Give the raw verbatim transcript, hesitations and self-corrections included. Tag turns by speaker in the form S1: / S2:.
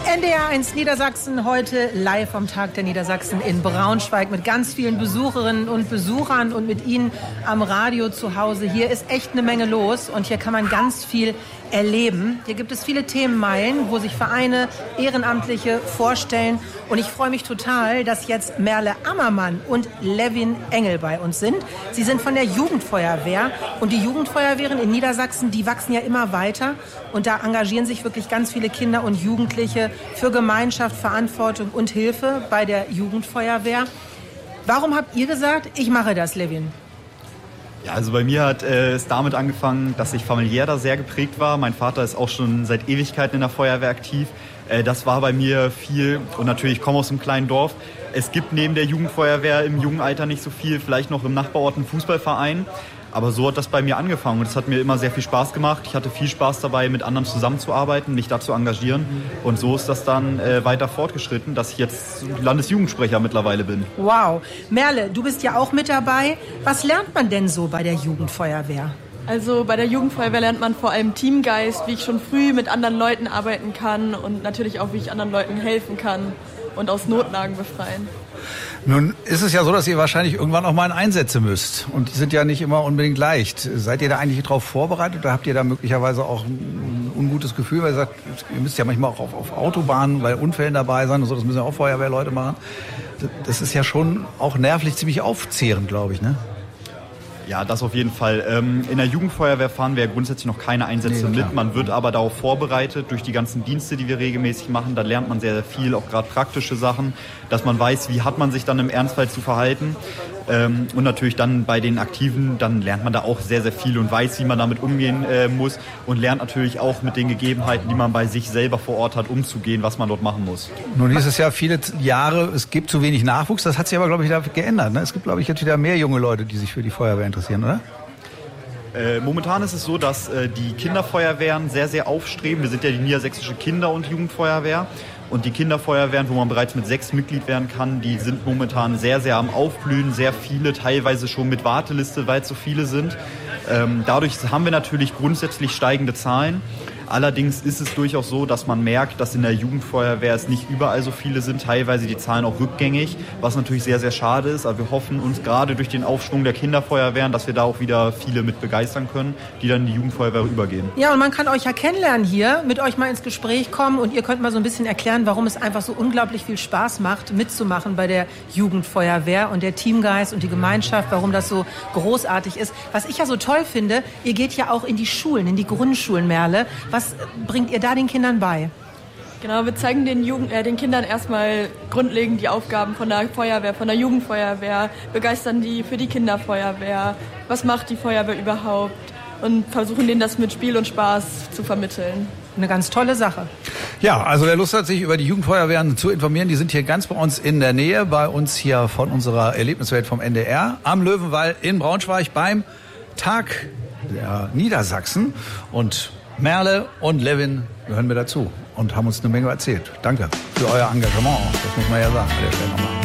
S1: N D R eins Niedersachsen, heute live am Tag der Niedersachsen in Braunschweig mit ganz vielen Besucherinnen und Besuchern und mit Ihnen am Radio zu Hause. Hier ist echt eine Menge los und hier kann man ganz viel erleben. Hier gibt es viele Themenmeilen, wo sich Vereine, Ehrenamtliche vorstellen. Und ich freue mich total, dass jetzt Merle Ammermann und Levin Engel bei uns sind. Sie sind von der Jugendfeuerwehr. Und die Jugendfeuerwehren in Niedersachsen, die wachsen ja immer weiter. Und da engagieren sich wirklich ganz viele Kinder und Jugendliche für Gemeinschaft, Verantwortung und Hilfe bei der Jugendfeuerwehr. Warum habt ihr gesagt, ich mache das, Levin?
S2: Ja, also bei mir hat äh, es damit angefangen, dass ich familiär da sehr geprägt war. Mein Vater ist auch schon seit Ewigkeiten in der Feuerwehr aktiv. Äh, das war bei mir viel und natürlich, ich komme aus einem kleinen Dorf. Es gibt neben der Jugendfeuerwehr im jungen Alter nicht so viel, vielleicht noch im Nachbarort einen Fußballverein. Aber so hat das bei mir angefangen und es hat mir immer sehr viel Spaß gemacht. Ich hatte viel Spaß dabei, mit anderen zusammenzuarbeiten, mich da zu engagieren. Und so ist das dann äh, weiter fortgeschritten, dass ich jetzt Landesjugendsprecher mittlerweile bin.
S1: Wow. Merle, du bist ja auch mit dabei. Was lernt man denn so bei der Jugendfeuerwehr?
S3: Also bei der Jugendfeuerwehr lernt man vor allem Teamgeist, wie ich schon früh mit anderen Leuten arbeiten kann und natürlich auch, wie ich anderen Leuten helfen kann und aus Notlagen befreien.
S4: Nun ist es ja so, dass ihr wahrscheinlich irgendwann auch mal in Einsätze müsst. Und die sind ja nicht immer unbedingt leicht. Seid ihr da eigentlich darauf vorbereitet oder habt ihr da möglicherweise auch ein ungutes Gefühl? Weil ihr sagt, ihr müsst ja manchmal auch auf, auf Autobahnen bei Unfällen dabei sein und so. Das müssen ja auch Feuerwehrleute machen. Das ist ja schon auch nervlich ziemlich aufzehrend, glaube ich, ne?
S2: Ja, das auf jeden Fall. In der Jugendfeuerwehr fahren wir ja grundsätzlich noch keine Einsätze nee, mit. Man wird aber darauf vorbereitet durch die ganzen Dienste, die wir regelmäßig machen. Da lernt man sehr, sehr viel, auch gerade praktische Sachen, dass man weiß, wie hat man sich dann im Ernstfall zu verhalten. Und natürlich dann bei den Aktiven, dann lernt man da auch sehr, sehr viel und weiß, wie man damit umgehen muss und lernt natürlich auch mit den Gegebenheiten, die man bei sich selber vor Ort hat, umzugehen, was man dort machen muss.
S4: Nun hieß es ja viele Jahre, es gibt zu wenig Nachwuchs. Das hat sich aber, glaube ich, wieder geändert. Ne? Es gibt, glaube ich, jetzt wieder mehr junge Leute, die sich für die Feuerwehr interessieren, oder?
S2: Äh, momentan ist es so, dass äh, die Kinderfeuerwehren sehr, sehr aufstreben. Wir sind ja die niedersächsische Kinder- und Jugendfeuerwehr. Und die Kinderfeuerwehren, wo man bereits mit sechs Mitglied werden kann, die sind momentan sehr, sehr am Aufblühen. Sehr viele, teilweise schon mit Warteliste, weil es so viele sind. Ähm, dadurch haben wir natürlich grundsätzlich steigende Zahlen. Allerdings ist es durchaus so, dass man merkt, dass in der Jugendfeuerwehr es nicht überall so viele sind, teilweise die Zahlen auch rückgängig, was natürlich sehr, sehr schade ist. Aber wir hoffen uns gerade durch den Aufschwung der Kinderfeuerwehren, dass wir da auch wieder viele mit begeistern können, die dann in die Jugendfeuerwehr übergehen.
S1: Ja, und man kann euch ja kennenlernen hier, mit euch mal ins Gespräch kommen und ihr könnt mal so ein bisschen erklären, warum es einfach so unglaublich viel Spaß macht, mitzumachen bei der Jugendfeuerwehr und der Teamgeist und die Gemeinschaft, warum das so großartig ist. Was ich ja so toll finde, ihr geht ja auch in die Schulen, in die Grundschulen, Merle. Was bringt ihr da den Kindern bei?
S3: Genau, wir zeigen den, Jugend, äh, den Kindern erstmal grundlegend die Aufgaben von der Feuerwehr, von der Jugendfeuerwehr, begeistern die für die Kinderfeuerwehr, was macht die Feuerwehr überhaupt und versuchen denen das mit Spiel und Spaß zu vermitteln.
S1: Eine ganz tolle Sache.
S4: Ja, also wer Lust hat, sich über die Jugendfeuerwehren zu informieren, die sind hier ganz bei uns in der Nähe, bei uns hier von unserer Erlebniswelt vom N D R am Löwenwall in Braunschweig beim Tag der Niedersachsen. Und Merle und Levin gehören mir dazu und haben uns eine Menge erzählt. Danke für euer Engagement, das muss man ja sagen.